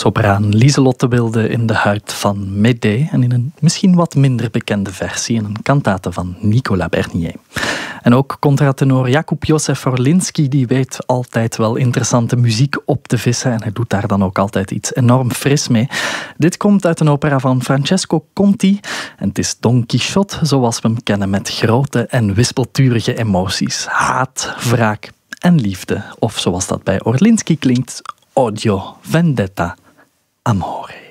sopraan Lieselotte Wilde in de huid van Médée en in een misschien wat minder bekende versie in een kantate van Nicolas Bernier. En ook contratenor Jakub Józef Orlinski, die weet altijd wel interessante muziek op te vissen en hij doet daar dan ook altijd iets enorm fris mee. Dit komt uit een opera van Francesco Conti en het is Don Quixote zoals we hem kennen, met grote en wispelturige emoties, haat, wraak en liefde. Of zoals dat bij Orlinski klinkt, odio, vendetta, amore.